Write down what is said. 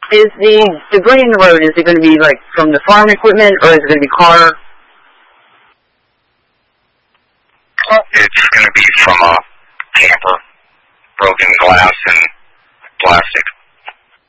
Is the debris in the road, is it going to be like from the farm equipment, or is it going to be car? It's going to be from a camper, broken glass and plastic.